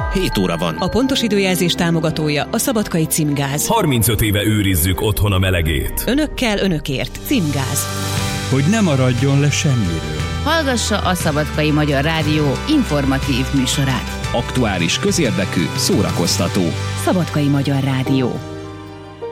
7 óra van. A pontos időjelzés támogatója a Szabadkai Címgáz. 35 éve őrizzük otthon a melegét. Önökkel, önökért. Címgáz. Hogy ne maradjon le semmiről. Hallgassa a Szabadkai Magyar Rádió informatív műsorát. Aktuális, közérdekű, szórakoztató. Szabadkai Magyar Rádió.